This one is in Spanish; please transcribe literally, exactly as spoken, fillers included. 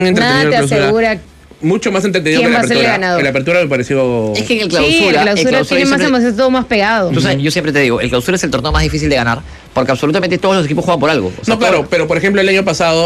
Nada te asegura mucho más entretenido que la apertura. Que la apertura me pareció... Es que en el clausura... Sí, el clausura, el clausura tiene más emoción, todo más pegado. Entonces, yo siempre te digo, el clausura es el torneo más difícil de ganar, porque absolutamente todos los equipos juegan por algo. O sea, no, claro, todo... pero por ejemplo el año pasado